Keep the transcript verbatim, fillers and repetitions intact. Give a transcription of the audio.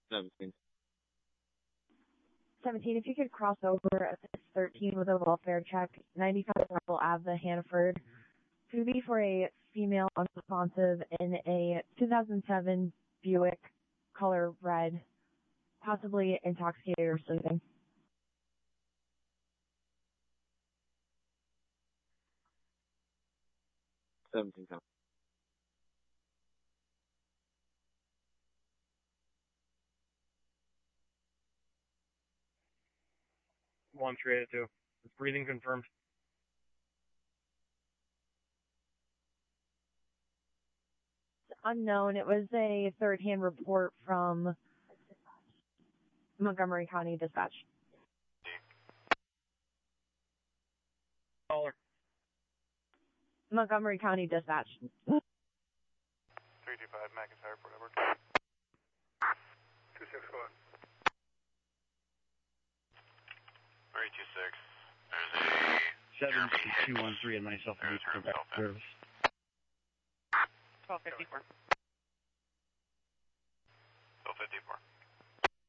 seventeen. seventeen, if you could cross over at thirteen with a welfare check, ninety-five Russell Ave, Hannaford. To be for a female unresponsive in a two thousand seven Buick, color red, possibly intoxicated or sleeping. seventeen count. one three eight two. It's breathing confirmed. Unknown. It was a third-hand report from Montgomery County Dispatch. Caller. Montgomery County Dispatch. three two five, McIntyre, Port Edward. two six one. three two six. There's a... seven two one three and myself and you come back to service. twelve fifty-four.